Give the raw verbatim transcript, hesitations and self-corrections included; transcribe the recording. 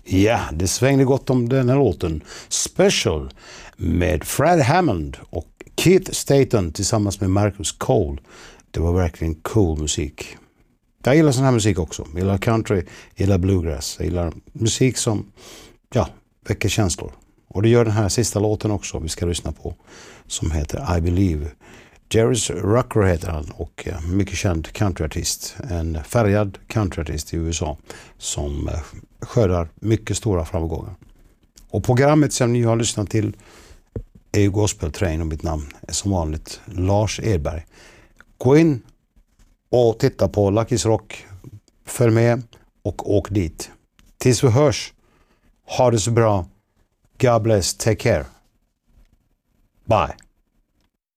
Ja, det svängde gott om den här låten. Special med Fred Hammond och Keith Staton tillsammans med Marcus Cole. Det var verkligen cool musik. Jag gillar sån här musik också. Jag gillar country, jag gillar bluegrass. Jag gillar musik som ja, väcker känslor. Och det gör den här sista låten också vi ska lyssna på, som heter I Believe. Jerry's Rucker heter han och mycket känd countryartist. En färgad countryartist i U S A som skördar mycket stora framgångar. Och programmet som ni har lyssnat till är ju Gospel Train och mitt namn är som vanligt Lars Edberg. Gå in och titta på Lucky's Rock. Följ med och åk dit. Tills vi hörs. Ha det så bra. God bless. Take care. Bye.